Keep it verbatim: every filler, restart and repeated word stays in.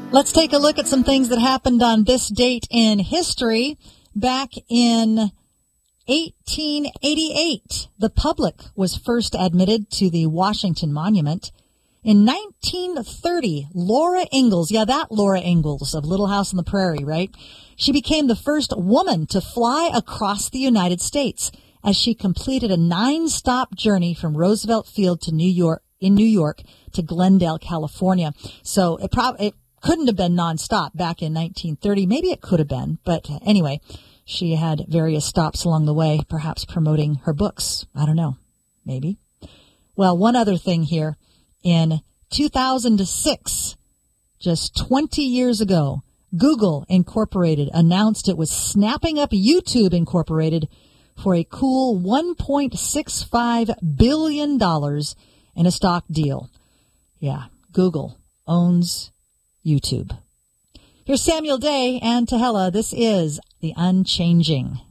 Let's take a look at some things that happened on this date in history. Back in eighteen eighty-eight, the public was first admitted to the Washington Monument. In nineteen thirty, Laura Ingalls, yeah, that Laura Ingalls of Little House on the Prairie, right? She became the first woman to fly across the United States as she completed a nine-stop journey from Roosevelt Field to New York, in New York to Glendale, California. So it probably, it couldn't have been nonstop back in nineteen thirty. Maybe it could have been, but anyway, she had various stops along the way, perhaps promoting her books. I don't know. Maybe. Well, one other thing here. In two thousand six, just twenty years ago, Google Incorporated announced it was snapping up YouTube Incorporated for a cool one point six five billion dollars in a stock deal. Yeah, Google owns YouTube. Here's Samuel Day and Tahela. This is The Unchanging.